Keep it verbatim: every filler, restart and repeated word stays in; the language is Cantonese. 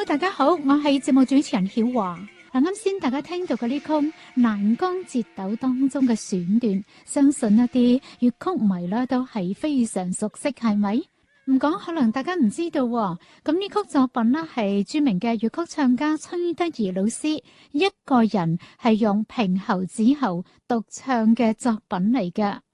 大家好，我係節目主持人曉華。嗱，啱先大家聽到嘅呢曲《欄杆節斗》當中嘅選段，相信一啲粵曲迷咧都係非常熟悉，係咪？唔講可能大家唔知道喎。咁呢曲作品呢係著名嘅粵曲唱家崔德儀老師一個人係用平喉子喉獨唱嘅作品嚟嘅。